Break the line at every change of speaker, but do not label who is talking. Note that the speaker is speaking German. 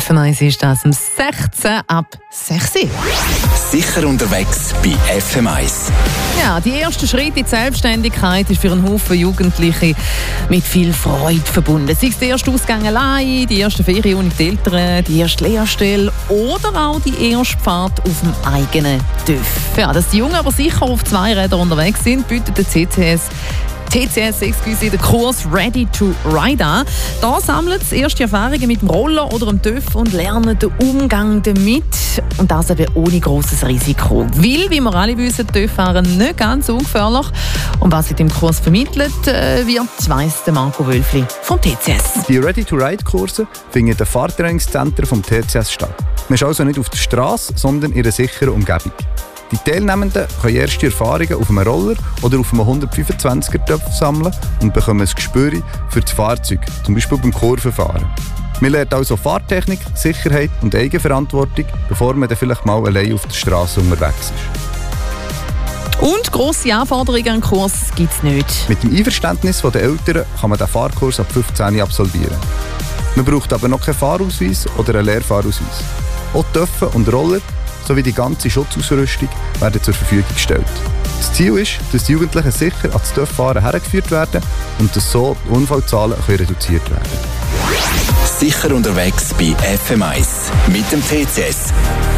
FM1 ist das um 16 ab 6 Uhr.
Sicher unterwegs bei FM1.
Ja, die ersten Schritte in die Selbstständigkeit ist für einen Haufen Jugendliche mit viel Freude verbunden. Sei es der erste Ausgang allein, die erste Ferien ohne die Eltern, die erste Lehrstelle oder auch die erste Fahrt auf dem eigenen TÜV. Ja, dass die Jungen aber sicher auf 2 Rädern unterwegs sind, bietet der den Kurs Ready to Ride an. Da sammeln sie erste Erfahrungen mit dem Roller oder dem TÜV und lernen den Umgang damit. Und das eben ohne grosses Risiko. Weil, wie wir alle wissen, TÜV-Fahren nicht ganz ungefährlich. Und was in dem Kurs vermittelt wird, weiss Marco Wölfli vom TCS.
Die Ready to Ride-Kurse finden in den Fahrtrainingszentren vom TCS statt. Man ist also nicht auf der Straße, sondern in einer sicheren Umgebung. Die Teilnehmenden können erste Erfahrungen auf einem Roller oder auf einem 125er-Töpf sammeln und bekommen ein Gespür für das Fahrzeug, zum Beispiel beim Kurvenfahren. Man lernt also Fahrtechnik, Sicherheit und Eigenverantwortung, bevor man dann vielleicht mal allein auf der Straße unterwegs ist.
Und grosse Anforderungen an den Kurs gibt es nicht.
Mit dem Einverständnis der Eltern kann man den Fahrkurs ab 15 absolvieren. Man braucht aber noch keinen Fahrausweis oder einen Lehrfahrausweis. Auch Töpfe und Roller sowie die ganze Schutzausrüstung werden zur Verfügung gestellt. Das Ziel ist, dass die Jugendlichen sicher ans TÜV-Fahren hergeführt werden und dass so die Unfallzahlen reduziert werden.
Sicher unterwegs bei FM1 mit dem TCS.